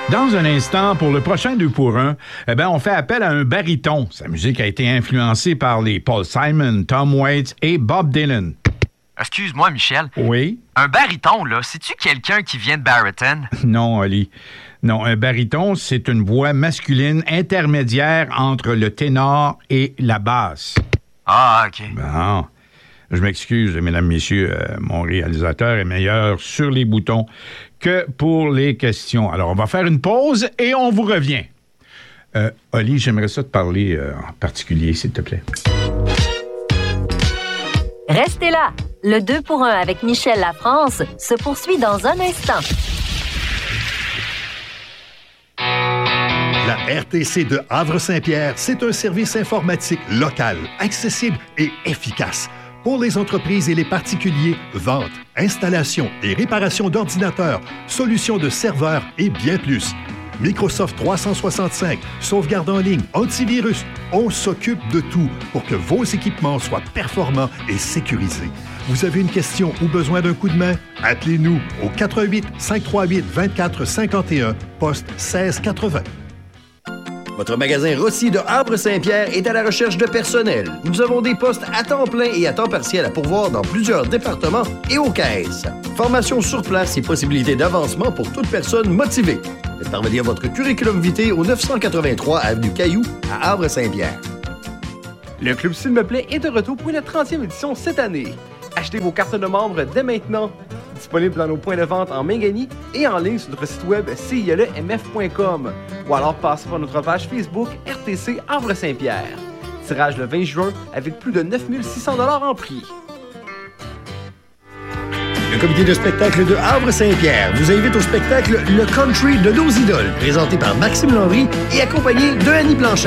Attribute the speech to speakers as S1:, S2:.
S1: Dans un instant, pour le prochain 2 pour 1, on fait appel à un baryton. Sa musique a été influencée par les Paul Simon, Tom Waits et Bob Dylan.
S2: Excuse-moi, Michel.
S1: Oui?
S2: Un baryton, là, c'est-tu quelqu'un qui vient de Barryton?
S1: Non, Oli. Non, un baryton, c'est une voix masculine intermédiaire entre le ténor et la basse.
S2: Ah, OK.
S1: Bon. Je m'excuse, mesdames, messieurs, mon réalisateur est meilleur sur les boutons que pour les questions. Alors, on va faire une pause et on vous revient. Oli, j'aimerais ça te parler en particulier, s'il te plaît.
S3: Restez là. Le 2 pour 1 avec Michel Lafrance se poursuit dans un instant.
S4: La RTC de Havre-Saint-Pierre, c'est un service informatique local, accessible et efficace. Pour les entreprises et les particuliers, vente, installation et réparation d'ordinateurs, solutions de serveurs et bien plus. Microsoft 365, sauvegarde en ligne, antivirus, on s'occupe de tout pour que vos équipements soient performants et sécurisés. Vous avez une question ou besoin d'un coup de main? Appelez-nous au 88 538 24 51, poste 1680.
S5: Votre magasin Rossi de Havre-Saint-Pierre est à la recherche de personnel. Nous avons des postes à temps plein et à temps partiel à pourvoir dans plusieurs départements et aux caisses. Formation sur place et possibilités d'avancement pour toute personne motivée. Faites parvenir votre curriculum vitae au 983 avenue Cailloux à Havre-Saint-Pierre.
S6: Le Club S'il me plaît est de retour pour une 30e édition cette année. Achetez vos cartes de membres dès maintenant. Disponible dans nos points de vente en Mingani et en ligne sur notre site web cilemf.com ou alors passez par notre page Facebook RTC Havre-Saint-Pierre. Tirage le 20 juin avec plus de 9 600 $ en prix.
S5: Le comité de spectacle de Havre-Saint-Pierre vous invite au spectacle Le Country de nos idoles, présenté par Maxime Landry et accompagné de Annie Blanchard.